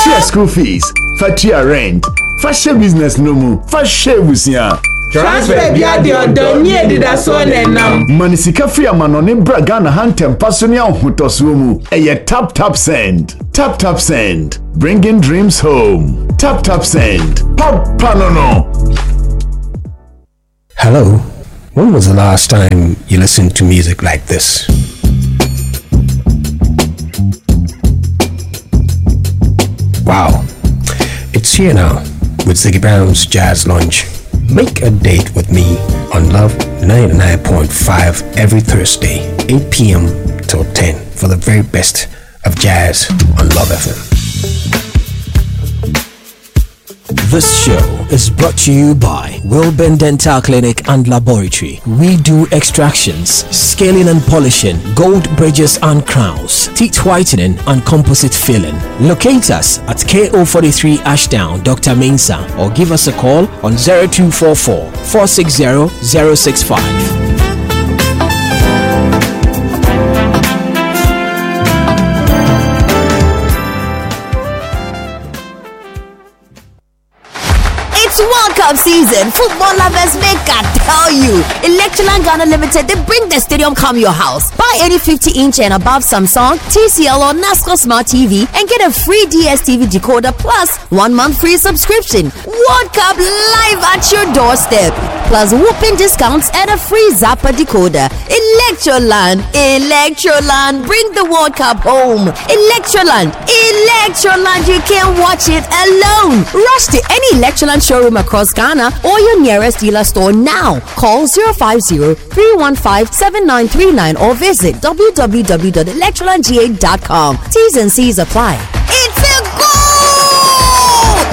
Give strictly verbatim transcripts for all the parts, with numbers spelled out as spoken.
Fatia school fees, Fatia rent, Fatia business no mu, Fatia busia. Transfer bia de odon nie dida so nenam. Manisika free amanone braga na hantem pasonia hotoso mu. Eye tap tap send. Tap tap send. Bringing dreams home. Tap tap send. Papa no no. Hello. When was the last time you listened to music like this? Wow. It's here now with Ziggy Brown's Jazz Lunch. Make a date with me on Love ninety-nine point five every Thursday, eight p.m. till ten for the very best of jazz on Love F M. This show is brought to you by Wilburn Dental Clinic and Laboratory. We do extractions, scaling and polishing, gold bridges and crowns, teeth whitening and composite filling. Locate us at K O forty-three Ashdown, Doctor Mensah, or give us a call on zero two four four, four six zero, zero six five. World Cup season. Football lovers make I tell you. Electroland Ghana Limited, they bring the stadium come your house. Buy any fifty inch and above Samsung, T C L or NASCO Smart T V and get a free D S T V decoder plus one month free subscription. World Cup live at your doorstep. Plus whooping discounts and a free Zappa decoder. Electroland, Electroland, bring the World Cup home. Electroland, Electroland, you can't watch it alone. Rush to any Electroland showroom across Ghana or your nearest dealer store now. Call zero five zero, three one five, seven nine three nine or visit w w w dot electroland g eight dot com. T's and C's apply. It's a goal!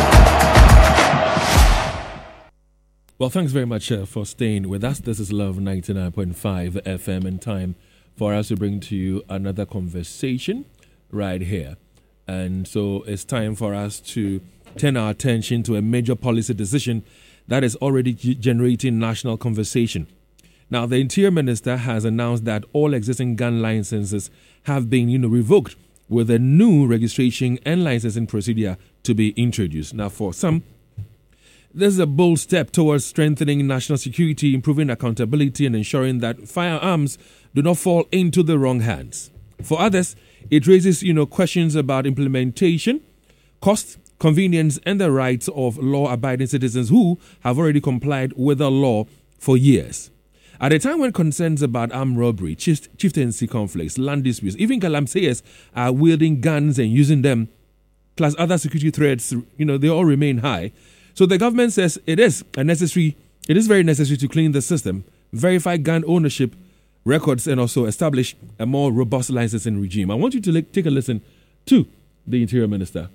Well, thanks very much uh, for staying with us. This is Love ninety-nine point five F M, and time for us to bring to you another conversation right here. And so it's time for us to turn our attention to a major policy decision that is already g- generating national conversation. Now, the Interior Minister has announced that all existing gun licenses have been, you know, revoked, with a new registration and licensing procedure to be introduced. Now, for some, this is a bold step towards strengthening national security, improving accountability, and ensuring that firearms do not fall into the wrong hands. For others, it raises, you know, questions about implementation, cost, convenience, and the rights of law-abiding citizens who have already complied with the law for years. At a time when concerns about armed robbery, chief- chieftaincy conflicts, land disputes, even galamseyers are wielding guns and using them, plus other security threats, you know, they all remain high. So the government says it is a necessary, it is very necessary to clean the system, verify gun ownership records, and also establish a more robust licensing regime. I want you to like, take a listen to the Interior Minister.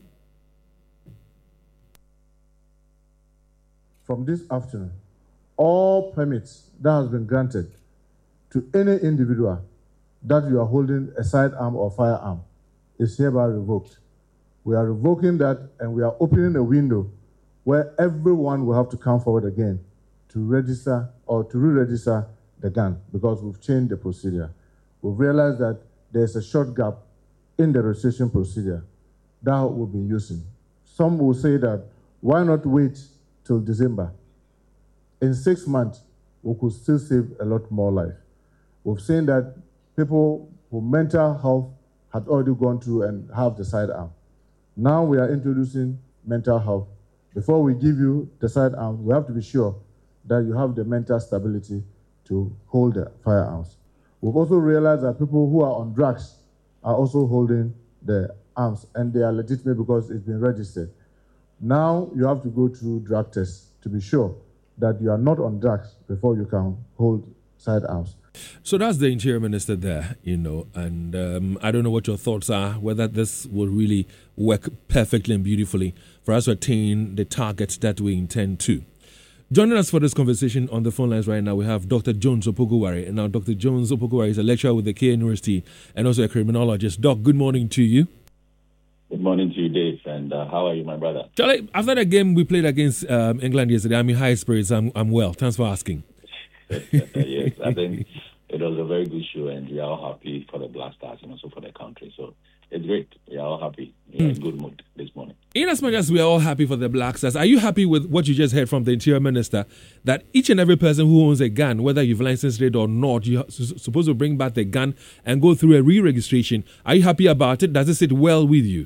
From this afternoon, all permits that has been granted to any individual that you are holding a sidearm or firearm is hereby revoked. We are revoking that, and we are opening a window where everyone will have to come forward again to register or to re-register the gun, because we've changed the procedure. We've realized that there's a short gap in the registration procedure that we've been using. Some will say that, why not wait till December? In six months, we could still save a lot more life. We've seen that people with mental health had already gone through and have the sidearm. Now we are introducing mental health. Before we give you the sidearm, we have to be sure that you have the mental stability to hold the firearms. We've also realized that people who are on drugs are also holding the arms, and they are legitimate because it's been registered. Now you have to go through drug tests to be sure that you are not on drugs before you can hold sidearms. So that's the Interior Minister there, you know, and um, I don't know what your thoughts are, whether this will really work perfectly and beautifully for us to attain the targets that we intend to. Joining us for this conversation on the phone lines right now, we have Doctor Jones Opokuwari. And now Doctor Jones Opokuwari is a lecturer with the K University and also a criminologist. Doc, good morning to you. Good morning to you, Dave, and uh, how are you, my brother? Charlie, after the game we played against um, England yesterday, I'm in high spirits. I'm, I'm well. Thanks for asking. Yes, I think it was a very good show, and we are all happy for the Black Stars and also for the country. So it's great. We are all happy. We are mm. in good mood this morning. In as much as we are all happy for the Black Stars, are you happy with what you just heard from the Interior Minister, that each and every person who owns a gun, whether you've licensed it or not, you're supposed to bring back the gun and go through a re-registration? Are you happy about it? Does it sit well with you?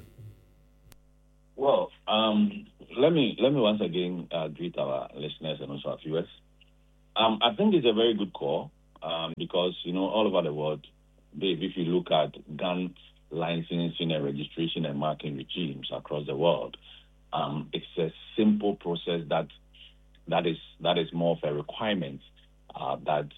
Well, um, let me let me once again uh, greet our listeners and also our viewers. Um, I think it's a very good call um, because, you know, all over the world, Dave, if you look at gun licensing and registration and marking regimes across the world, um, it's a simple process that that is that is more of a requirement uh, that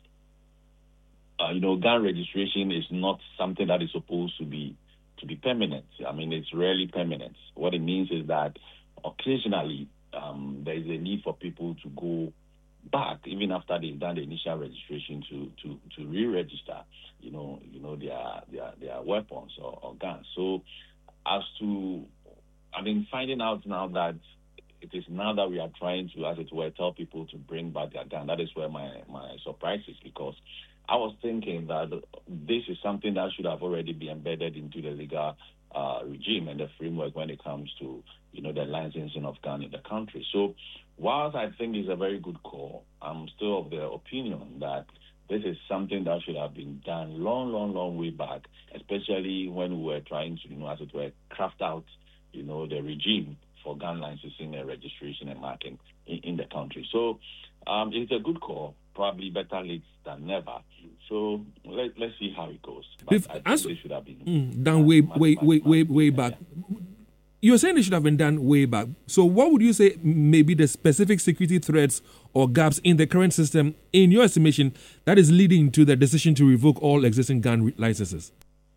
uh, you know, gun registration is not something that is supposed to be to be permanent. I mean, it's rarely permanent. What it means is that occasionally um, there is a need for people to go back, even after they've done the initial registration, to to to re-register, you know, you know their their their weapons or, or guns. So, as to, I mean, finding out now that it is now that we are trying to, as it were, tell people to bring back their gun. That is where my my surprise is, because I was thinking that this is something that should have already been embedded into the legal uh, regime and the framework when it comes to, you know, the licensing of gun in the country. So, whilst I think it's a very good call, I'm still of the opinion that this is something that should have been done long, long, long way back, especially when we were trying to, you know, as it were, craft out, you know, the regime for gun licensing and registration and marking in, in the country. So um, it's a good call, probably better late than never. So let, let's see how it goes. But If, I think as, this should have been mm, done way, way, way, way, way back. Yeah. You're saying it should have been done way back. So what would you say may be the specific security threats or gaps in the current system, in your estimation, that is leading to the decision to revoke all existing gun licenses?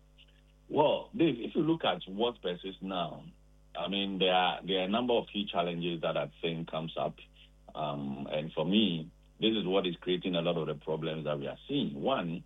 Well, Dave, if you look at what persists now, I mean, there are, there are a number of key challenges that I think comes up. Um, and for me, this is what is creating a lot of the problems that we are seeing. One,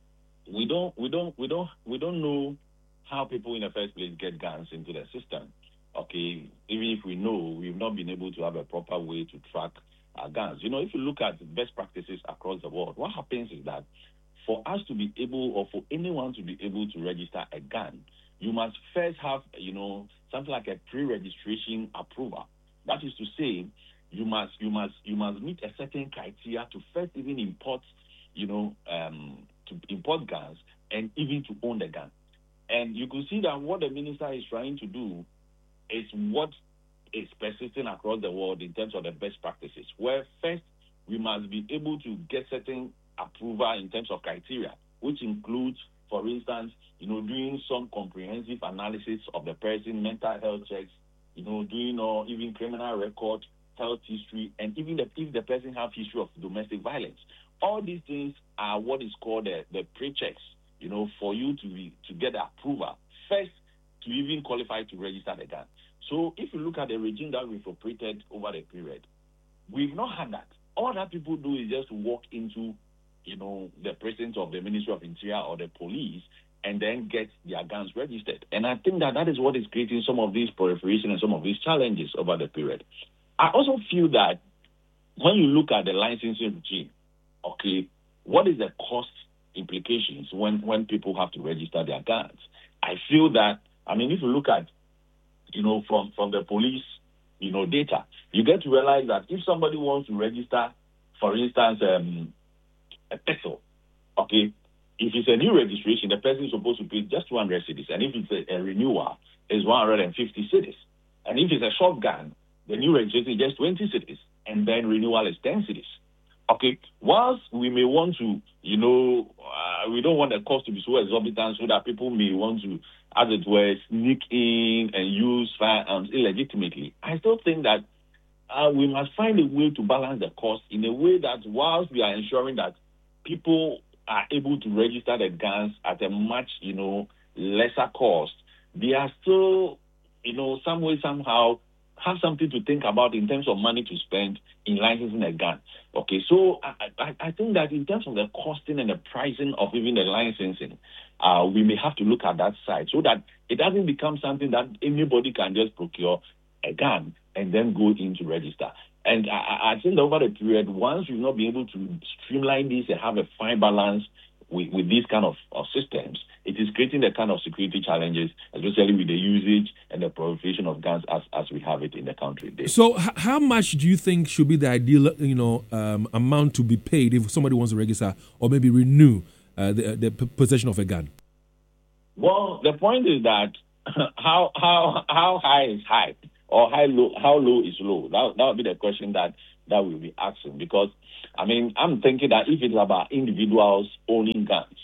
we don't, we don't, we don't, we don't know how people in the first place get guns into the system. Okay, even if we know, we've not been able to have a proper way to track our guns. You know, if you look at best practices across the world, what happens is that for us to be able, or for anyone to be able to register a gun, you must first have, you know, something like a pre-registration approval. That is to say, you must, you must, you must meet a certain criteria to first even import, you know, um, to import guns and even to own the gun. And you can see that what the minister is trying to do is what is persisting across the world in terms of the best practices, where first we must be able to get certain approval in terms of criteria, which includes, for instance, you know, doing some comprehensive analysis of the person, mental health checks, you know, doing or even criminal record, health history, and even the, if the person has history of domestic violence. All these things are what is called the, the pre-checks, you know, for you to be, to get the approval first to even qualify to register the gun. So if you look at the regime that we've operated over the period, we've not had that. All that people do is just walk into, you know, the presence of the Ministry of Interior or the police and then get their guns registered. And I think that that is what is creating some of these proliferation and some of these challenges over the period. I also feel that when you look at the licensing regime, okay, what is the cost implications when, when people have to register their guns? I feel that, I mean, if you look at, you know, from, from the police, you know, data, you get to realize that if somebody wants to register, for instance, um, a pistol, okay, if it's a new registration, the person is supposed to pay just two hundred cedis. And if it's a, a renewal, it's one hundred fifty cedis. And if it's a shotgun, the new registration is just twenty cedis. And then renewal is ten cedis. Okay, whilst we may want to, you know, uh, we don't want the cost to be so exorbitant so that people may want to, as it were, sneak in and use firearms illegitimately. I still think that uh, we must find a way to balance the cost in a way that whilst we are ensuring that people are able to register the guns at a much, you know, lesser cost, they are still, you know, some way, somehow, have something to think about in terms of money to spend in licensing a gun. Okay, so I, I, I think that in terms of the costing and the pricing of even the licensing, uh, we may have to look at that side so that it doesn't become something that anybody can just procure a gun and then go in to register. And I, I think over the period, once we've not been able to streamline this and have a fine balance with, with these kind of, of systems, it is creating the kind of security challenges, especially with the usage and the proliferation of guns as, as we have it in the country today. So, h- how much do you think should be the ideal, you know, um, amount to be paid if somebody wants to register or maybe renew uh, the, the p- possession of a gun? Well, the point is that how how how high is high or how low how low is low? That that would be the question that that we'll be asking. Because I mean, I'm thinking that if it's about individuals owning guns,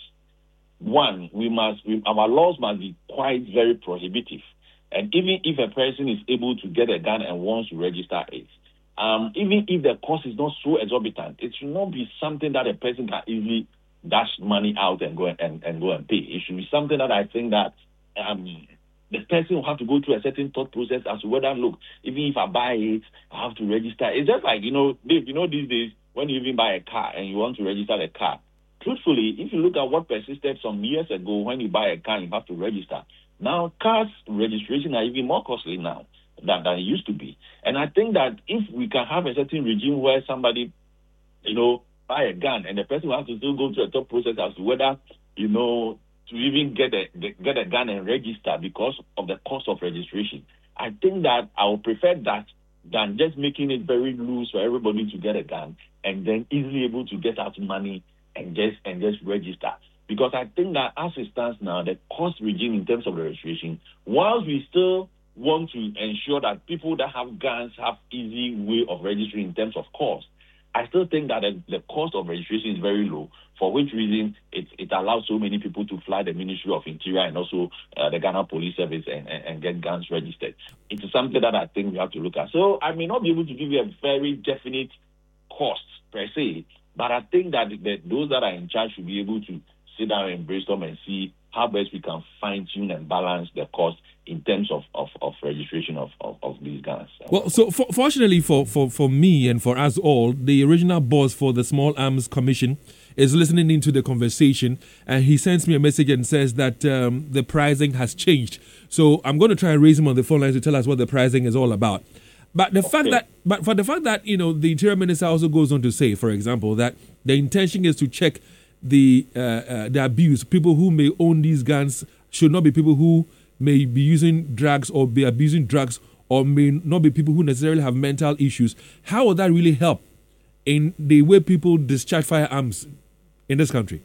one, we must we, our laws must be quite very prohibitive. And even if a person is able to get a gun and wants to register it, um, even if the cost is not so exorbitant, it should not be something that a person can easily dash money out and go and, and, and go and pay. It should be something that I think that um, the person will have to go through a certain thought process as to whether, look, even if I buy it, I have to register. It's just like, you know, Dave, you know, these days, when you even buy a car and you want to register the car, truthfully, if you look at what persisted some years ago, when you buy a car, you have to register. Now, cars registration are even more costly now than, than it used to be. And I think that if we can have a certain regime where somebody, you know, buy a gun and the person will have to still go through a thought process as to whether, you know, to even get a get a gun and register because of the cost of registration. I think that I would prefer that than just making it very loose for everybody to get a gun and then easily able to get out money and just and just register. Because I think that as it stands now, the cost regime in terms of the registration, whilst we still want to ensure that people that have guns have easy way of registering in terms of cost, I still think that the, the cost of registration is very low, for which reason it, it allows so many people to fly the Ministry of Interior and also uh, the Ghana Police Service and, and, and get guns registered. It is something that I think we have to look at. So I may not be able to give you a very definite cost per se, but I think that the, those that are in charge should be able to sit down and brainstorm and see how best we can fine-tune and balance the cost in terms of, of, of registration of, of, of these guns. Well, so for, fortunately for, for, for me and for us all, the original boss for the Small Arms Commission is listening into the conversation, and he sends me a message and says that um, the pricing has changed. So I'm going to try and raise him on the phone line to tell us what the pricing is all about. But the okay. fact that, but for the fact that, you know, the Interior Minister also goes on to say, for example, that the intention is to check the uh, uh, the abuse. People who may own these guns should not be people who may be using drugs or be abusing drugs, or may not be people who necessarily have mental issues. How will that really help in the way people discharge firearms in this country?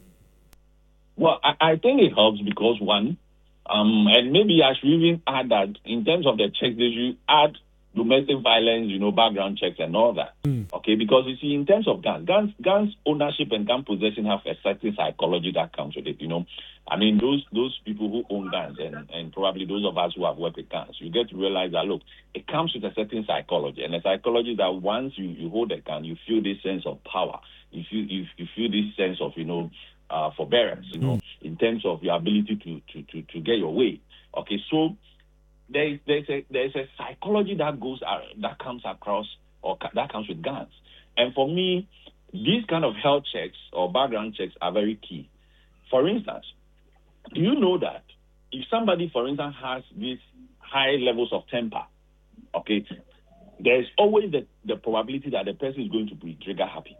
Well, I, I think it helps because, one, um, and maybe I should even add that in terms of the checks, they should add domestic violence, you know, background checks and all that. Mm. Okay, because you see, in terms of guns, guns, guns ownership and gun possession have a certain psychology that comes with it, you know. I mean, those those people who own guns and, and probably those of us who have worked with guns, you get to realize that, look, it comes with a certain psychology. And the psychology is that once you, you hold a gun, you feel this sense of power. You feel, you, you feel this sense of, you know, uh, forbearance, you know, mm. in terms of your ability to, to, to, to get your way. Okay, so There, there's a there's a psychology that goes uh, that comes across or ca- that comes with guns, and for me, these kind of health checks or background checks are very key. For instance, do you know that if somebody, for instance, has these high levels of temper, okay, there's always the, the probability that the person is going to be trigger happy,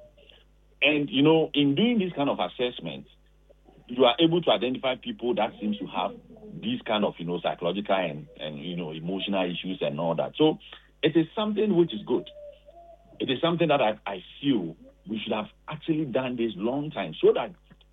and you know, in doing this kind of assessments, you are able to identify people that seems to have these kind of, you know, psychological and, and, you know, emotional issues and all that. So it is something which is good. It is something that I, I feel we should have actually done this long time so that,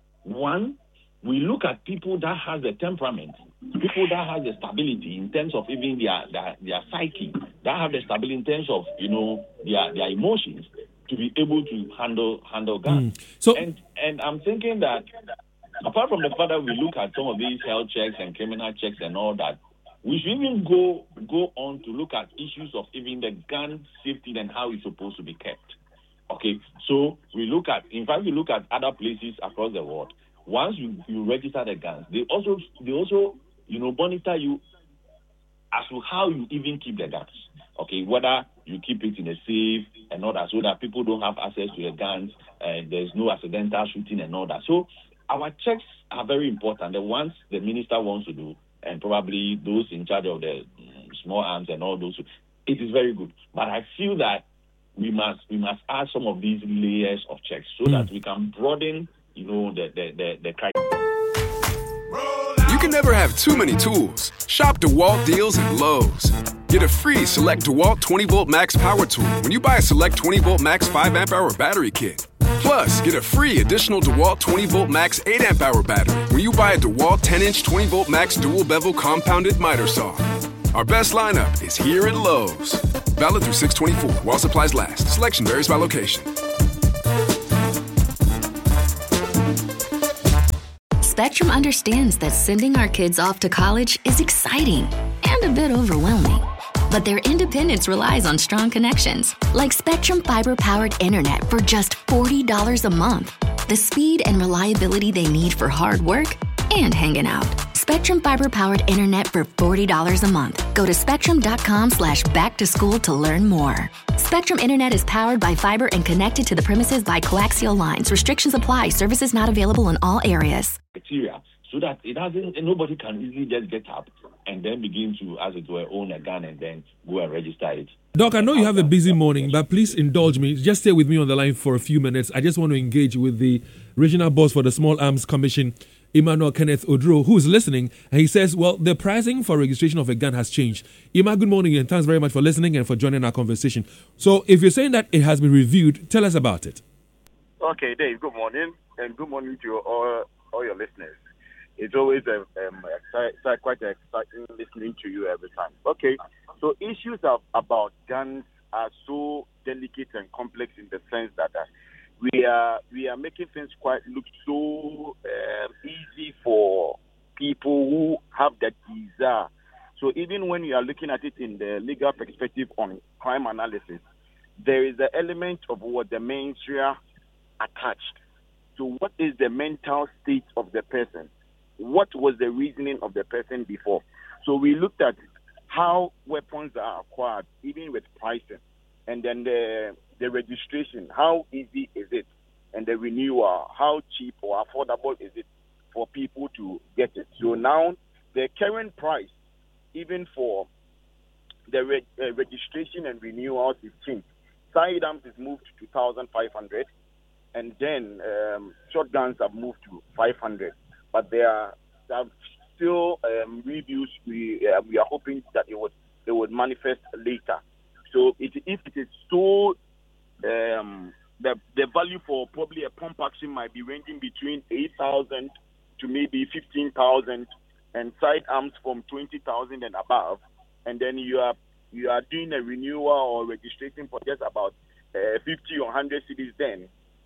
one, we look at people that has the temperament, people that has the stability in terms of even their, their, their psyche, that have the stability in terms of, you know, their, their emotions to be able to handle handle guns. Mm. So, and, and I'm thinking that apart from the fact that we look at some of these health checks and criminal checks and all that, we should even go go on to look at issues of even the gun safety and how it's supposed to be kept. Okay, so we look at, in fact, we look at other places across the world. Once you, you register the guns, they also they also you know monitor you as to how you even keep the guns. Okay, whether you keep it in a safe and all that, so that people don't have access to the guns and there's no accidental shooting and all that. So our checks are very important, the ones the minister wants to do, and probably those in charge of the um, small arms and all those. It is very good. But I feel that we must we must add some of these layers of checks so mm. that we can broaden, you know, the the the, the criteria. can never have too many tools. Shop DeWalt deals at Lowe's. Get a free Select DeWalt twenty volt Max Power Tool when you buy a Select twenty volt Max five amp hour battery kit. Plus, get a free additional DeWalt twenty volt Max eight amp hour battery when you buy a DeWalt ten inch twenty volt Max dual bevel compounded miter saw. Our best lineup is here at Lowe's. Valid through six twenty-four while supplies last. Selection varies by location. Spectrum understands that sending our kids off to college is exciting and a bit overwhelming. But their independence relies on strong connections, like Spectrum fiber-powered internet for just forty dollars a month. The speed and reliability they need for hard work and hanging out. Spectrum fiber-powered internet for forty dollars a month. Go to spectrum.com slash back to school to learn more. Spectrum Internet is powered by fiber and connected to the premises by coaxial lines. Restrictions apply. Services not available in all areas. So that it doesn't, nobody can easily just get up and then begin to, as it were, own a gun and then go and register it. Doc, I know you have a busy morning, but please indulge me. Just stay with me on the line for a few minutes. I just want to engage with the regional boss for the Small Arms Commission, Emmanuel Kenneth Oduro, who is listening, and he says, well, the pricing for registration of a gun has changed. Emma, good morning, and thanks very much for listening and for joining our conversation. So if you're saying that it has been reviewed, tell us about it. Okay, Dave, good morning, and good morning to all, all your listeners. It's always a, um, exci- quite exciting listening to you every time. Okay, so issues of, about guns are so delicate and complex in the sense that uh, we are we are making things quite look so um, easy for people who have that desire. So even when you are looking at it in the legal perspective on crime analysis, there is the element of what the menswear attached. So what is the mental state of the person? What was the reasoning of the person before? So we looked at how weapons are acquired, even with pricing, and then the the registration, how easy is it, and the renewal, how cheap or affordable is it for people to get it. So now the current price, even for the re- uh, registration and renewals, is changed. Sidearms is moved to two thousand five hundred, and then um, shotguns have moved to five hundred. But there are, there are still um, reviews. We uh, we are hoping that it would it would manifest later. So it, if it is so, um, the the value for probably a pump action might be ranging between eight thousand to maybe fifteen thousand, and sidearms from twenty thousand and above. And then you are you are doing a renewal or registration for just about uh, fifty or one hundred cities. Then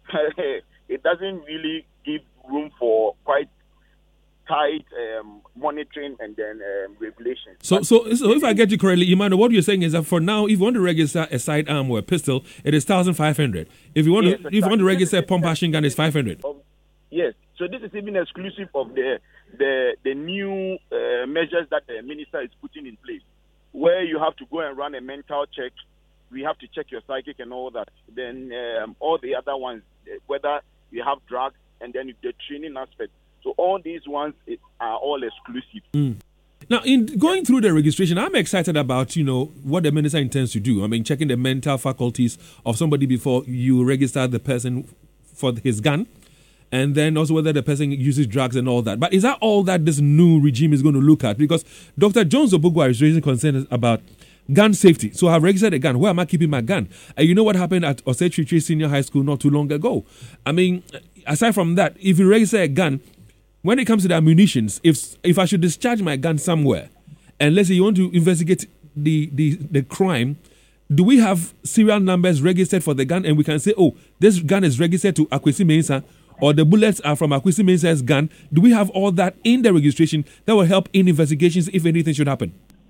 it doesn't really give room for quite tight um, monitoring and then um, regulations. So, so, so if I get you correctly, Emmanuel, what you're saying is that for now, if you want to register a sidearm or a pistol, it is one thousand five hundred. If you want yes, to, exactly. if you want to register a pump action gun, it's five hundred. Yes. So this is even exclusive of the the the new uh, measures that the minister is putting in place, where you have to go and run a mental check. We have to check your psychic and all that. Then um, all the other ones, whether you have drugs, and then the training aspect. So all these ones are all exclusive. Mm. Now, in going through the registration, I'm excited about, you know, what the minister intends to do. I mean, checking the mental faculties of somebody before you register the person for his gun, and then also whether the person uses drugs and all that. But is that all that this new regime is going to look at? Because Doctor Jones Obugwa is raising concerns about gun safety. So I've registered a gun. Where am I keeping my gun? And you know what happened at Osetri Senior High School not too long ago? I mean, aside from that, if you register a gun, when it comes to the ammunitions, if if I should discharge my gun somewhere, and let's say you want to investigate the, the, the crime, do we have serial numbers registered for the gun, and we can say, oh, this gun is registered to Akwesi Mensah, or the bullets are from Akwesi Mensah's gun? Do we have all that in the registration that will help in investigations if anything should happen?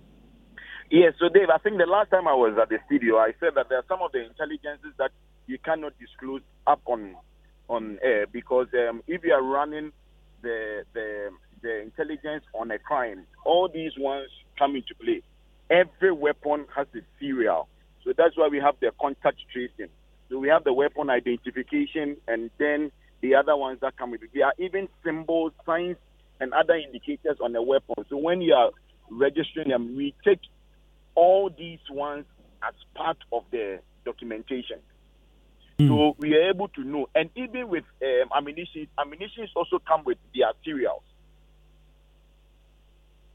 Yes, so Dave, I think the last time I was at the studio, I said that there are some of the intelligences that you cannot disclose up on on air, because um, if you are running the, the the intelligence on a crime, all these ones come into play. Every weapon has a serial, so that's why we have the contact tracing. So we have the weapon identification, and then the other ones that come with it. There are even symbols, signs, and other indicators on the weapon. So when you are registering them, we take all these ones as part of the documentation. Mm. So we are able to know. And even with um, ammunition, ammunitions also come with their serials.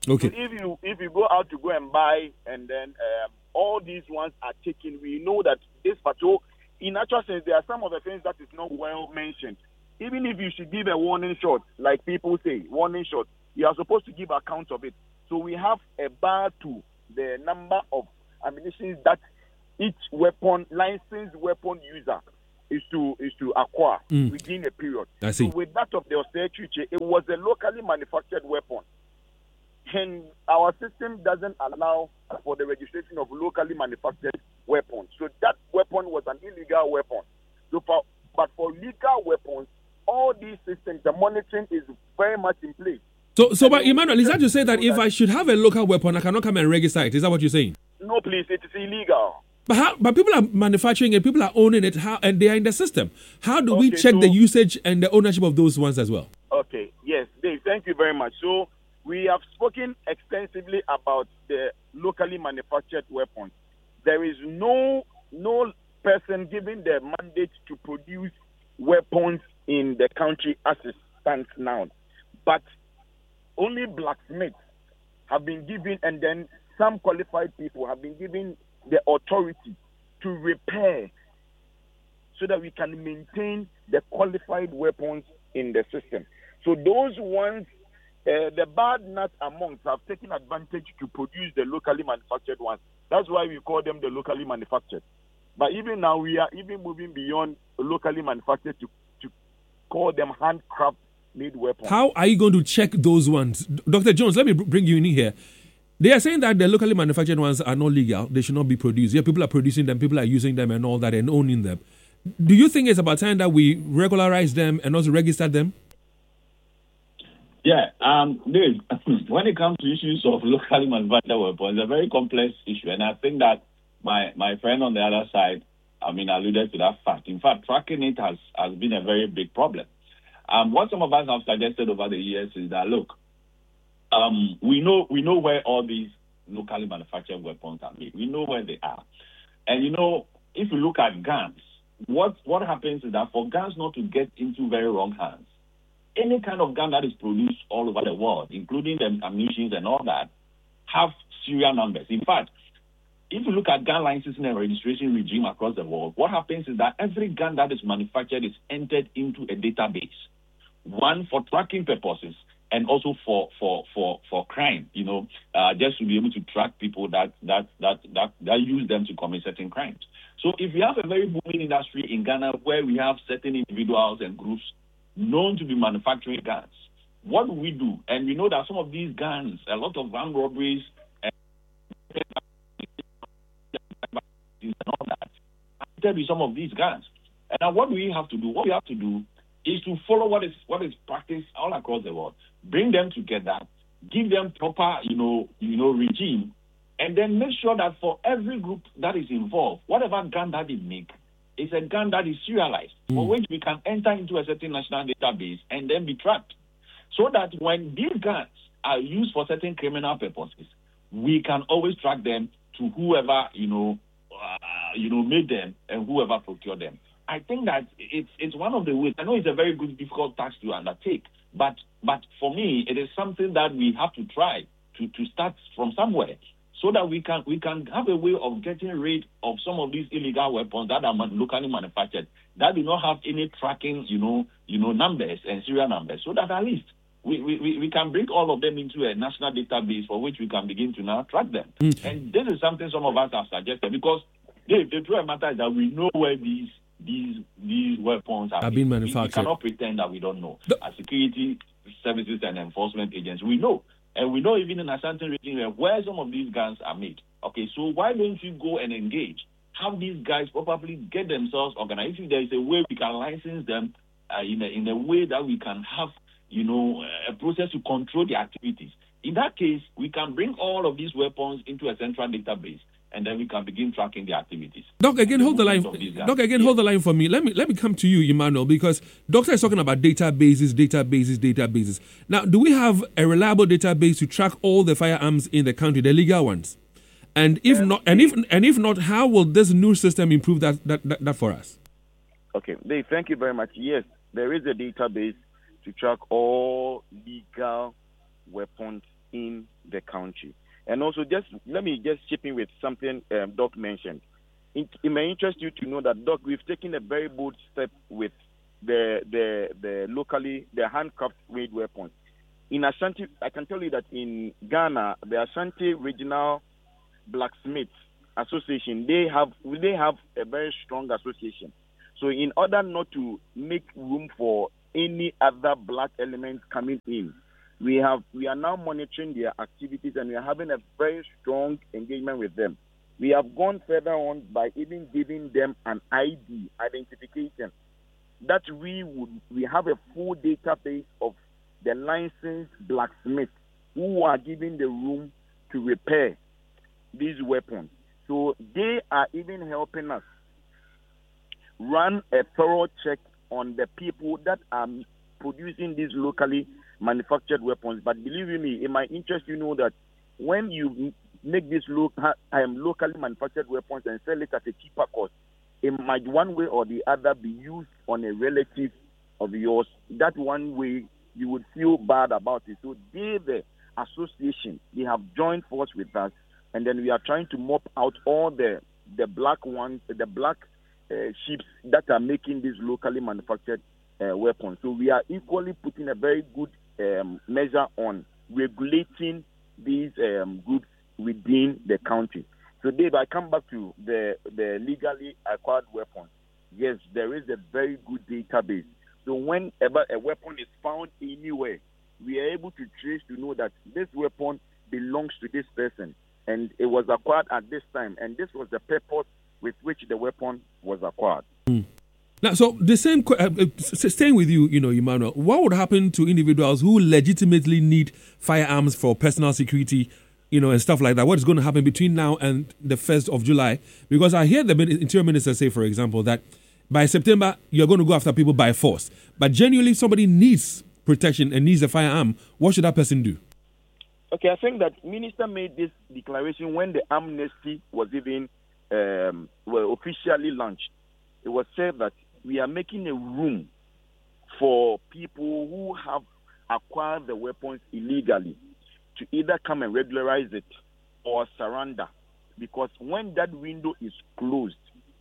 Okay. So if you if you go out to go and buy, and then um, all these ones are taken, we know that this patrol, in actual sense, there are some of the things that is not well mentioned. Even if you should give a warning shot, like people say, warning shot, you are supposed to give account of it. So we have a bar to the number of ammunition that each weapon, licensed weapon user is to is to acquire mm. within a period. I see. So with that of the Osetriche, it was a locally manufactured weapon. And our system doesn't allow for the registration of locally manufactured weapons. So that weapon was an illegal weapon. So for, but for legal weapons, all these systems, the monitoring is very much in place. So, so but Emmanuel, is that to say that if I should have a local weapon, I cannot come and register it? Is that what you're saying? No, please, it is illegal. But how, but people are manufacturing it, people are owning it, how, and they are in the system. How do we Okay, check so- the usage and the ownership of those ones as well? Okay, yes, Dave, thank you very much. So we have spoken extensively about the locally manufactured weapons. There is no no person given the mandate to produce weapons in the country as it stands now. But only blacksmiths have been given, and then some qualified people have been given the authority to repair so that we can maintain the qualified weapons in the system. So those ones, uh, the bad nuts amongst have taken advantage to produce the locally manufactured ones. That's why we call them the locally manufactured. But even now, we are even moving beyond locally manufactured to, to call them handcraft made weapons. How are you going to check those ones? Doctor Jones, let me bring you in here. They are saying that the locally manufactured ones are not legal. They should not be produced. Yeah, people are producing them, people are using them and all that and owning them. Do you think it's about time that we regularize them and also register them? Yeah, um, Dave, when it comes to issues of locally manufactured weapons, it's a very complex issue. And I think that my, my friend on the other side, I mean, alluded to that fact. In fact, tracking it has, has been a very big problem. Um, what some of us have suggested over the years is that, look, um, we know we know where all these locally manufactured weapons are made. We know where they are. And, you know, if you look at guns, what, what happens is that for guns not to get into very wrong hands, any kind of gun that is produced all over the world, including the ammunition and all that, have serial numbers. In fact, if you look at gun licensing and registration regime across the world, what happens is that every gun that is manufactured is entered into a database. One, for tracking purposes, and also for for for, for crime, you know, uh, just to be able to track people that that, that that that use them to commit certain crimes. So if we have a very booming industry in Ghana where we have certain individuals and groups known to be manufacturing guns, what do we do? And we know that some of these guns, a lot of armed robberies and all that, are with some of these guns. And now what do we have to do? What we have to do is to follow what is what is practiced all across the world, bring them together, give them proper, you know, you know, regime, and then make sure that for every group that is involved, whatever gun that they make is a gun that is serialized, mm. for which we can enter into a certain national database and then be tracked, so that when these guns are used for certain criminal purposes, we can always track them to whoever, you know, uh, you know, made them and whoever procured them. I think that it's it's one of the ways. I know it's a very good, difficult task to undertake, but but for me, it is something that we have to try to, to start from somewhere, so that we can we can have a way of getting rid of some of these illegal weapons that are locally manufactured, that do not have any tracking, you know, you know, numbers and serial numbers, so that at least we, we, we can bring all of them into a national database for which we can begin to now track them. Mm. And this is something some of us have suggested, because the, the truth of the matter is that we know where these these these weapons are, are being manufactured. We, we cannot pretend that we don't know. The- As security services and enforcement agents, we know. And we know even in a certain region where some of these guns are made. Okay, so why don't you go and engage? Have these guys probably get themselves organized. If there is a way we can license them uh, in, a, in a way that we can have, you know, a process to control the activities. In that case, we can bring all of these weapons into a central database, and then we can begin tracking the activities. Doc, again, hold the line. Doc, again, yeah. hold the line for me. Let me let me come to you, Emmanuel, because Doctor is talking about databases, databases, databases. Now, do we have a reliable database to track all the firearms in the country, the legal ones? And if um, not, and if and if not, how will this new system improve that that, that, that for us? Okay, Dave, thank you very much. Yes, there is a database to track all legal weapons in the country. And also, just let me just chip in with something um, Doc mentioned. It, it may interest you to know that, Doc, we've taken a very bold step with the the the locally the handcuffed made weapons. In Ashanti, I can tell you that in Ghana, the Ashanti Regional Blacksmiths Association, they have they have a very strong association. So, in order not to make room for any other black elements coming in, we have we are now monitoring their activities, and we are having a very strong engagement with them. We have gone further on by even giving them an I D, identification, that we would we have a full database of the licensed blacksmiths who are given the room to repair these weapons. So they are even helping us run a thorough check on the people that are producing these locally manufactured weapons. But believe me, it might interest you know that when you make these lo- um, locally manufactured weapons and sell it at a cheaper cost, it might one way or the other be used on a relative of yours. That one way you would feel bad about it. So they, the association, they have joined force with us, and then we are trying to mop out all the the black ones, the black uh, ships that are making these locally manufactured uh, weapons. So we are equally putting a very good um, measure on regulating these um, groups within the country. So, Dave, I come back to the the legally acquired weapons. Yes, there is a very good database. So whenever a weapon is found anywhere, we are able to trace to know that this weapon belongs to this person, and it was acquired at this time, and this was the purpose with which the weapon was acquired. Mm. Now, so the same, uh, staying with you, you know, Emmanuel, what would happen to individuals who legitimately need firearms for personal security, you know, and stuff like that? What is going to happen between now and the first of July? Because I hear the Interior Minister say, for example, that by September, you're going to go after people by force. But genuinely, somebody needs protection and needs a firearm. What should that person do? Okay, I think that Minister made this declaration when the amnesty was even um, well, officially launched. It was said that we are making a room for people who have acquired the weapons illegally to either come and regularize it or surrender. Because when that window is closed,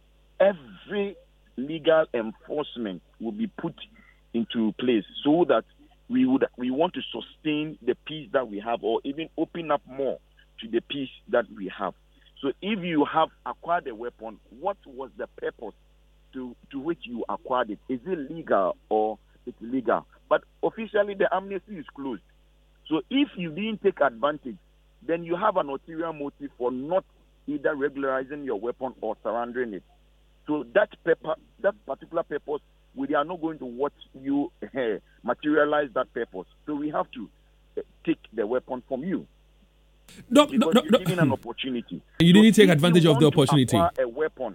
every legal enforcement will be put into place so that we would we want to sustain the peace that we have, or even open up more to the peace that we have. So if you have acquired a weapon, what was the purpose to, to which you acquired it? Is it legal or it's illegal? But officially the amnesty is closed. So if you didn't take advantage, then you have an ulterior motive for not either regularizing your weapon or surrendering it. So that paper, that particular purpose, we are not going to watch you uh, materialize that purpose. So we have to uh, take the weapon from you. No, because no, you're no, given an opportunity. You so didn't take advantage of the opportunity. If you want to acquire a weapon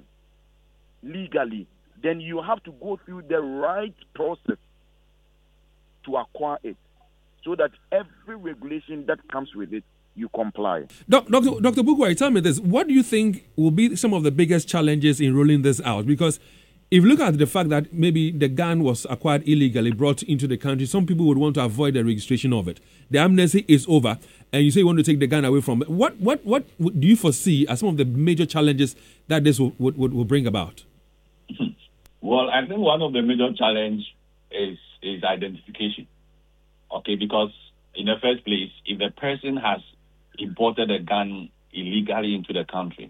legally, then you have to go through the right process to acquire it, so that every regulation that comes with it, you comply. Doctor Doctor Bukwari, tell me this. What do you think will be some of the biggest challenges in rolling this out? Because if you look at the fact that maybe the gun was acquired illegally, brought into the country, some people would want to avoid the registration of it. The amnesty is over, and you say you want to take the gun away from it. What what what do you foresee as some of the major challenges that this will, would, would, will bring about? Well, I think one of the major challenges is, is identification. Okay, because in the first place, if the person has imported a gun illegally into the country,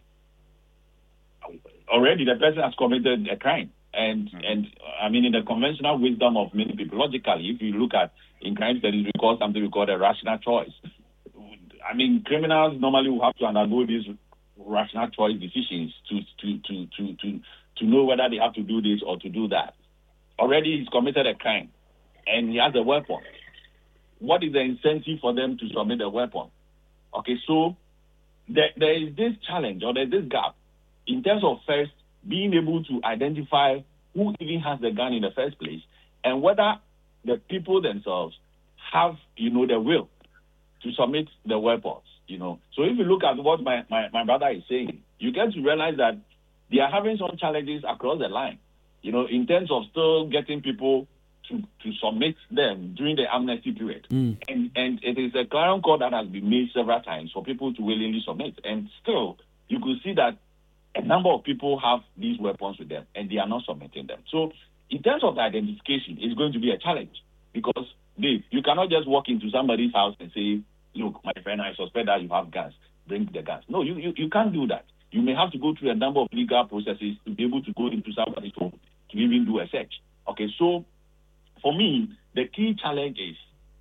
already the person has committed a crime. And, mm-hmm. and I mean, in the conventional wisdom of many people, logically, if you look at in crime studies, we call something we call a rational choice. I mean, criminals normally will have to undergo these rational choice decisions to, to, to, to, to, to know whether they have to do this or to do that. Already he's committed a crime and he has a weapon. What is the incentive for them to submit a weapon? Okay, so there, there is this challenge, or there's this gap in terms of first being able to identify who even has the gun in the first place, and whether the people themselves have, you know, the will to submit the weapons, you know. So if you look at what my, my, my brother is saying, you get to realize that they are having some challenges across the line, you know, in terms of still getting people to, to submit them during the amnesty period. Mm. And and it is a clarion call that has been made several times for people to willingly submit. And still, you could see that a number of people have these weapons with them and they are not submitting them. So in terms of the identification, it's going to be a challenge because, Dave, you cannot just walk into somebody's house and say, look, my friend, I suspect that you have guns. Bring the guns. No, you, you, you can't do that. You may have to go through a number of legal processes to be able to go into somebody's home to even do a search. Okay, so for me, the key challenge is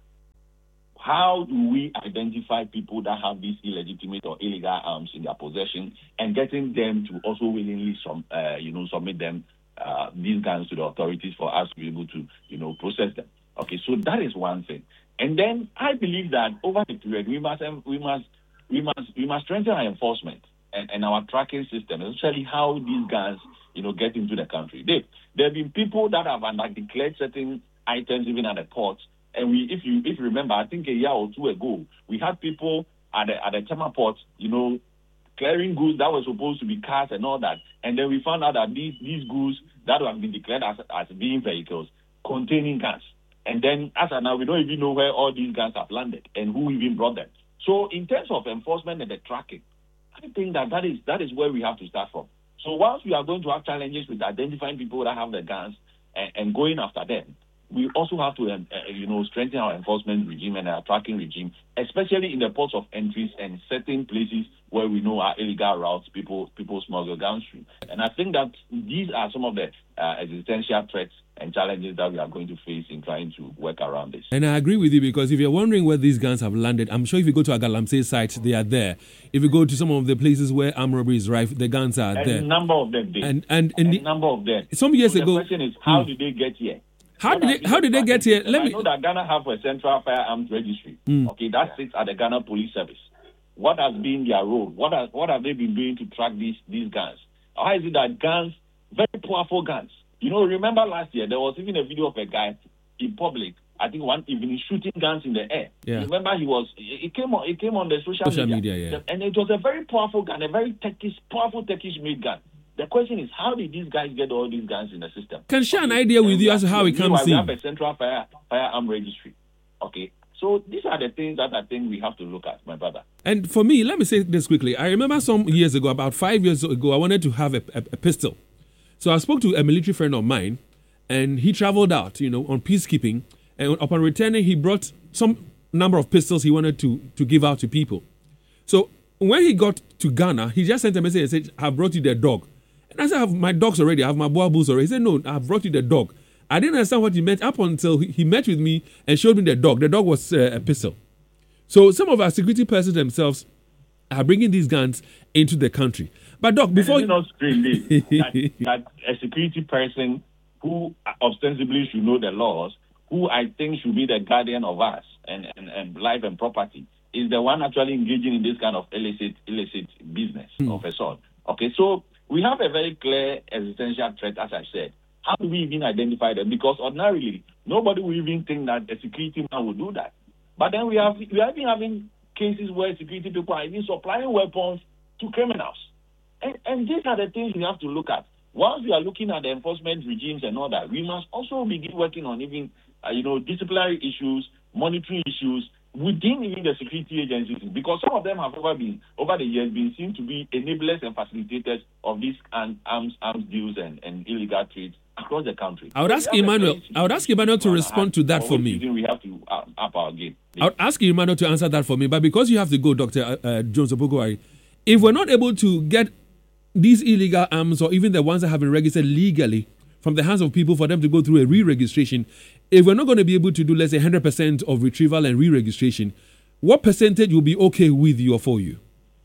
how do we identify people that have these illegitimate or illegal arms in their possession and getting them to also willingly some, uh, you know, submit them, uh, these guns to the authorities for us to be able to, you know, process them. Okay, so that is one thing. And then I believe that over the period, we must, we must, we must, we must strengthen our enforcement and, and our tracking system, especially how these guns, you know, get into the country. They, there have been people that have declared certain items even at the ports. And we, if you if you remember, I think a year or two ago, we had people at the at the Tema port, you know, clearing goods that were supposed to be cars and all that. And then we found out that these these goods that have been declared as as being vehicles containing guns. And then as of now, we don't even know where all these guns have landed and who even brought them. So in terms of enforcement and the tracking, I think that that is that is where we have to start from. So once we are going to have challenges with identifying people that have the guns and, and going after them, we also have to, um, uh, you know, strengthen our enforcement regime and our tracking regime, especially in the ports of entries and certain places where we know are illegal routes, people people smuggle downstream. And I think that these are some of the uh, existential threats and challenges that we are going to face in trying to work around this. And I agree with you because if you're wondering where these guns have landed, I'm sure if you go to a Galamsey site, they are there. If you go to some of the places where armed robbery is rife, the guns are and there. A number of them, Dave. And, and, and a the, number of them. Some years so ago. The question is, how hmm. did they get here? How did they, how did they get here? Let I me know that Ghana have a central firearms registry. Mm. Okay, that sits at the Ghana Police Service. What has been their role? What has, what have they been doing to track these these guns? How is it that guns, very powerful guns? You know, remember last year there was even a video of a guy in public, I think one evening, shooting guns in the air. Yeah. Remember he was it came on it came on the social, social media, media yeah. and it was a very powerful gun, a very Turkish, powerful Turkish made gun. The question is, how did these guys get all these guns in the system? Can share okay. an idea with and you as to how it comes in. We have a central fire firearm registry. Okay, so these are the things that I think we have to look at, my brother. And for me, let me say this quickly. I remember some years ago, about five years ago, I wanted to have a, a, a pistol. So I spoke to a military friend of mine, and he traveled out, you know, on peacekeeping. And upon returning, he brought some number of pistols he wanted to, to give out to people. So when he got to Ghana, he just sent a message and said, "I've brought you the dog." And I said, "I have my dogs already. I have my boa bulls already." He said, "No, I've brought you the dog." I didn't understand what he meant up until he met with me and showed me the dog. The dog was uh, a pistol. So some of our security persons themselves are bringing these guns into the country. But Doc, before... It's not strange that, that a security person who ostensibly should know the laws, who I think should be the guardian of us and, and, and life and property, is the one actually engaging in this kind of illicit illicit business mm. of a sort. Okay, so we have a very clear existential threat, as I said. How do we even identify them? Because ordinarily, nobody will even think that a security man will do that. But then we have we are even having cases where security people are even supplying weapons to criminals. And, and these are the things we have to look at. Once we are looking at the enforcement regimes and all that, we must also begin working on even, uh, you know, disciplinary issues, monitoring issues within even the security agencies, because some of them have over been over the years been seen to be enablers and facilitators of these arms arms deals and, and illegal trade across the country. I would ask Emmanuel. I would ask Emmanuel to respond to that for me. We have to up, up our game. I would ask Emmanuel to answer that for me, but because you have to go, Doctor Uh, Jones Opoku-Ware, if we're not able to get these illegal arms or even the ones that have been registered legally from the hands of people for them to go through a re-registration, if we're not going to be able to do, let's say, one hundred percent of retrieval and re-registration, what percentage will be okay with you or for you?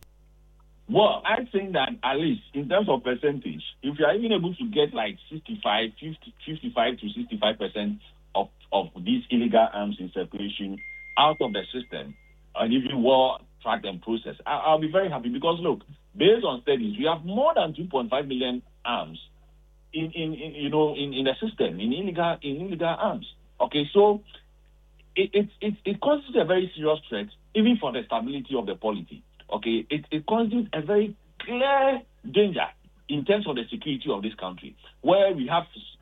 Well, I think that at least in terms of percentage, if you are even able to get like sixty-five, fifty, fifty-five to sixty-five percent of, of these illegal arms in circulation out of the system, and if you were tracked and processed, I, I'll be very happy because, look, based on studies, we have more than two point five million arms in, in, in you know, in, in the system, in illegal in illegal arms. Okay, so it, it, it, it constitutes a very serious threat, even for the stability of the polity. Okay, it, it constitutes a very clear danger in terms of the security of this country, where we have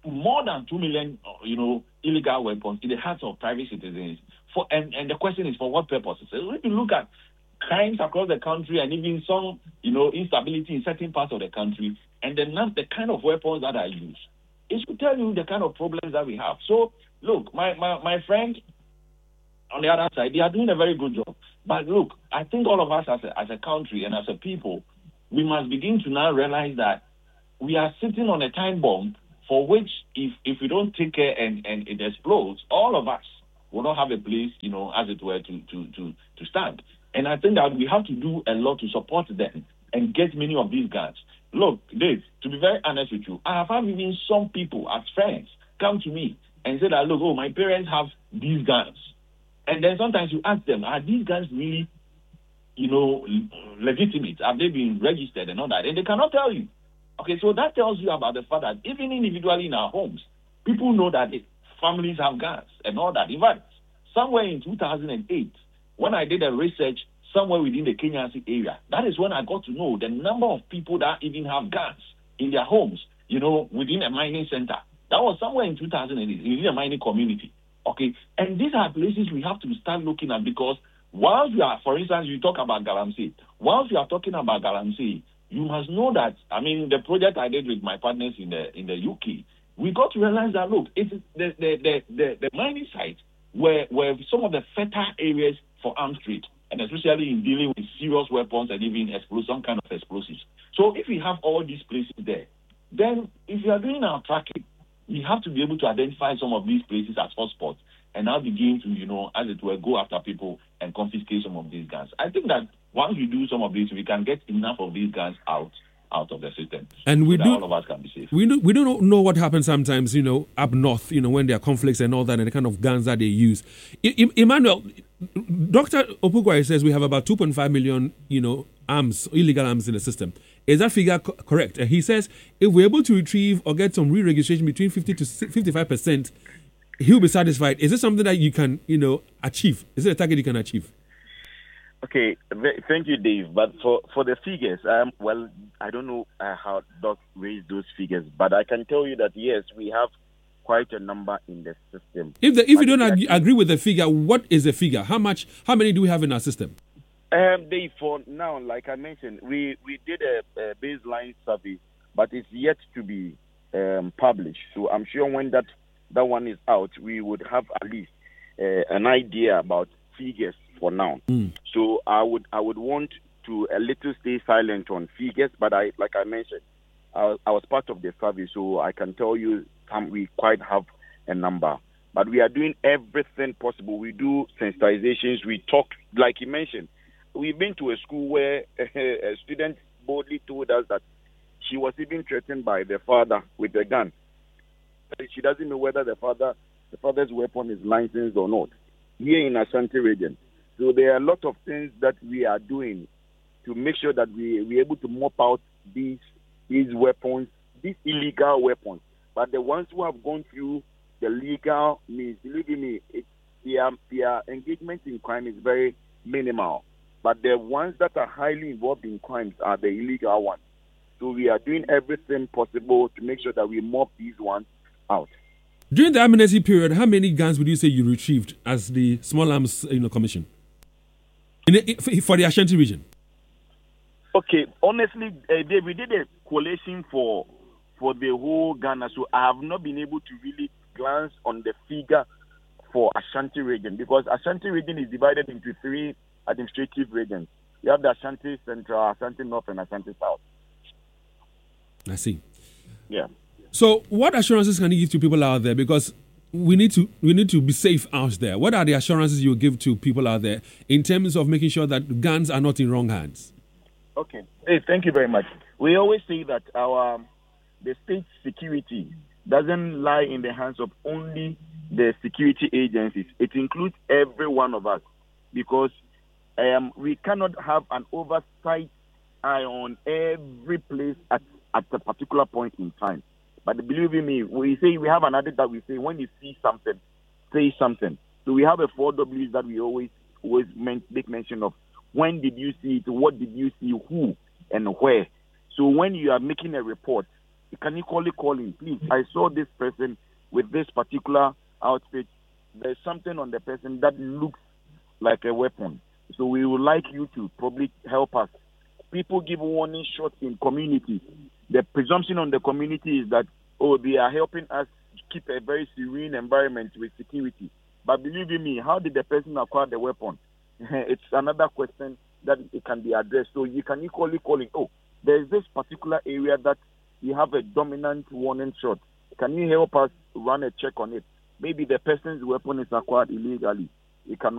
more than two million, you know, illegal weapons in the hands of private citizens. For and, and the question is, for what purposes? So if you look at crimes across the country and even some, you know, instability in certain parts of the country, and then the kind of weapons that are used, it should tell you the kind of problems that we have. So, look, my, my, my friend on the other side, they are doing a very good job. But look, I think all of us as a, as a country and as a people, we must begin to now realize that we are sitting on a time bomb for which, if, if we don't take care and, and it explodes, all of us will not have a place, you know, as it were, to, to, to, to stand. And I think that we have to do a lot to support them and get many of these guns. Look, Dave, to be very honest with you, I have had even some people as friends come to me and say that, look, oh, my parents have these guns. And then sometimes you ask them, are these guns really, you know, legitimate? Have they been registered and all that? And they cannot tell you. Okay, so that tells you about the fact that even individually in our homes, people know that it, families have guns and all that. In fact, somewhere in two thousand eight, when I did a research somewhere within the Kenyan area, that is when I got to know the number of people that even have guns in their homes, you know, within a mining center. That was somewhere in two thousand eight, within a mining community. Okay, and these are places we have to start looking at, because whilst we are, for instance, you talk about Galamsey, whilst we are talking about Galamsey, you must know that, I mean, the project I did with my partners in the in the U K, we got to realize that, look, it's the the the, the, the mining sites were, were some of the fertile areas for arms trade, and especially in dealing with serious weapons and even explosive, some kind of explosives. So if we have all these places there, then if we are doing our tracking, we have to be able to identify some of these places as hotspots and now begin to, you know, as it were, go after people and confiscate some of these guns. I think that once we do some of this, we can get enough of these guns out out of the system, and we so do. All of us can be safe. We do. We don't know what happens sometimes, you know, up north, you know, when there are conflicts and all that, and the kind of guns that they use. I, I, Emmanuel, Doctor Opugwai says we have about two point five million, you know, arms, illegal arms in the system. Is that figure co- correct? Uh, he says if we're able to retrieve or get some re-registration between fifty to fifty-five percent, he'll be satisfied. Is this something that you can, you know, achieve? Is it a target you can achieve? Okay, thank you, Dave. But for, for the figures, um, well, I don't know uh, how Doc raised those figures, but I can tell you that, yes, we have quite a number in the system. If the, if but you don't ag- agree with the figure, what is the figure? How much? How many do we have in our system? Um, Dave, for now, like I mentioned, we, we did a, a baseline survey, but it's yet to be um, published. So I'm sure when that, that one is out, we would have at least uh, an idea about figures for now. Mm. So I would I would want to a little stay silent on figures, but I like I mentioned, I, I was part of the survey, so I can tell you um, we quite have a number. But we are doing everything possible. We do sensitizations. We talk, like you mentioned. We've been to a school where a, a student boldly told us that she was even threatened by the father with a gun. She doesn't know whether the father the father's weapon is licensed or not. Here in Ashanti region. So there are a lot of things that we are doing to make sure that we we are able to mop out these these weapons, these illegal weapons. But the ones who have gone through the legal means, believe me, it, their, their engagement in crime is very minimal. But the ones that are highly involved in crimes are the illegal ones. So we are doing everything possible to make sure that we mop these ones out. During the amnesty period, how many guns would you say you retrieved as the Small Arms, you know, Commission in the, for the Ashanti region? Okay, honestly, uh, Dave, we did a collation for for the whole Ghana, so I have not been able to really glance on the figure for Ashanti region, because Ashanti region is divided into three administrative regions. You have the Ashanti Central, Ashanti North, and Ashanti South. I see. Yeah. So, what assurances can you give to people out there? Because we need to we need to be safe out there. What are the assurances you give to people out there in terms of making sure that guns are not in wrong hands? Okay. Hey, thank you very much. We always say that our the state security doesn't lie in the hands of only the security agencies. It includes every one of us, because um, we cannot have an oversight eye on every place at, at a particular point in time. But believe me, we say we have another that we say when you see something, say something. So we have a four W's that we always always make mention of. When did you see it? What did you see? Who and where? So when you are making a report, can equally call in, please. I saw this person with this particular outfit. There's something on the person that looks like a weapon. So we would like you to probably help us. People give warning shots in community. The presumption on the community is that, oh, they are helping us keep a very serene environment with security. But believe me, how did the person acquire the weapon? It's another question that it can be addressed. So you can equally call it, oh, there is this particular area that you have a dominant warning shot. Can you help us run a check on it? Maybe the person's weapon is acquired illegally. You can